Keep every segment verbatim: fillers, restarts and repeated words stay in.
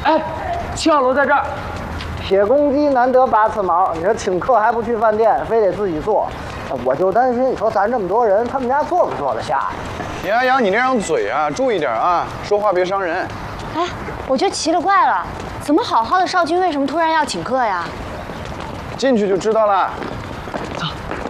哎，秦小楼在这儿。 铁公鸡难得八次毛，你说请客还不去饭店，非得自己做，我就担心，你说咱这么多人，他们家坐不坐得下？ 杨洋洋，你这张嘴啊，注意点啊，说话别伤人。 哎，我就奇了怪了，怎么好好的少君为什么突然要请客呀？ 进去就知道了。走。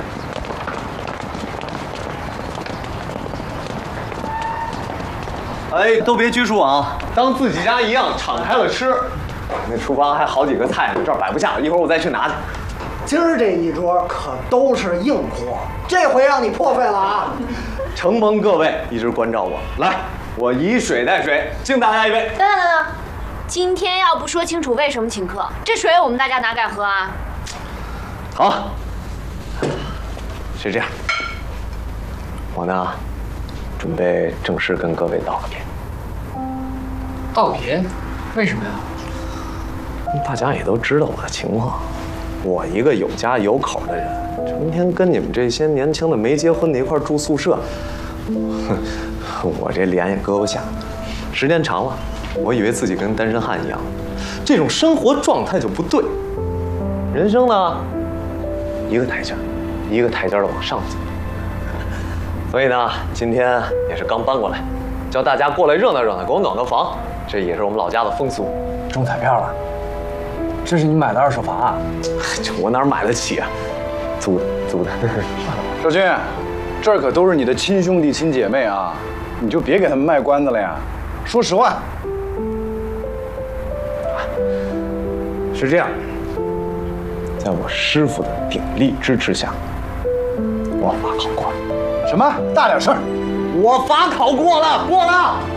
哎，都别拘束啊，当自己家一样，敞开了吃。那厨房还好几个菜呢，这儿摆不下，一会儿我再去拿去。 今儿这一桌可都是硬货，这回让你破费了啊！ 承蒙各位一直关照我，来，我以水代水，敬大家一杯。 等等等等，今天要不说清楚为什么请客，这水我们大家哪敢喝啊？ 好，是这样，我呢，准备正式跟各位道个别。 道别？为什么呀？ 大家也都知道我的情况，我一个有家有口的人，成天跟你们这些年轻的没结婚的一块住宿舍，哼，我这脸也搁不下。时间长了，我以为自己跟单身汉一样，这种生活状态就不对。人生呢，一个台阶，一个台阶的往上走。所以呢，今天也是刚搬过来，叫大家过来热闹热闹，给我暖个房，这也是我们老家的风俗。 中彩票了？这是你买的二手房啊？ 这我哪买得起啊？租的，租的。 少君，这儿可都是你的亲兄弟亲姐妹啊，你就别给他们卖关子了呀。说实话。 是这样，在我师傅的鼎力支持下，我法考过了。 什么？大点声！ 我法考过了，过了。